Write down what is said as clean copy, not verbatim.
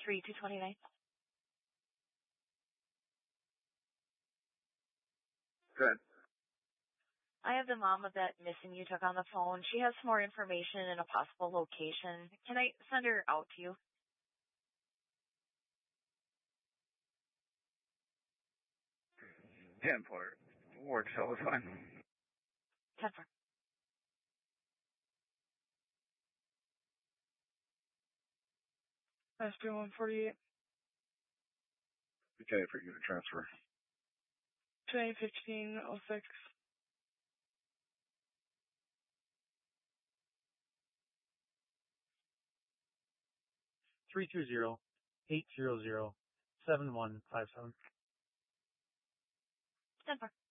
3229. Good. I have the mom of that missing you took on the phone. She has some more information and a possible location. Can I send her out to you? 10-4. Works all the time. 10-4. SP 148. Okay, for you to transfer. 2015-06. Three 800-7157. 10-4.